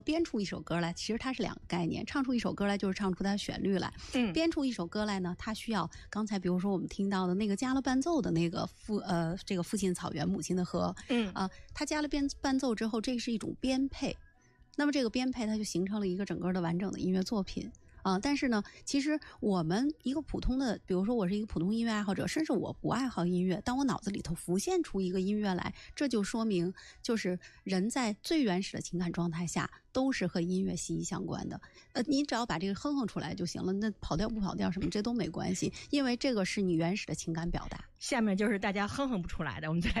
编出一首歌来，其实它是两个概念。唱出一首歌来就是唱出它的旋律来，编出一首歌来呢，它需要刚才比如说我们听到的那个加了伴奏的那个这个父亲的草原，母亲的河，它加了伴奏之后，这是一种编配。那么这个编配它就形成了一个整个的完整的音乐作品。但是呢，其实我们一个普通的，比如说我是一个普通音乐爱好者，甚至我不爱好音乐，当我脑子里头浮现出一个音乐来，这就说明就是人在最原始的情感状态下都是和音乐息息相关的。你只要把这个哼出来就行了，那跑调不跑调什么这都没关系，因为这个是你原始的情感表达。 下面就是大家哼不出来的，我们再来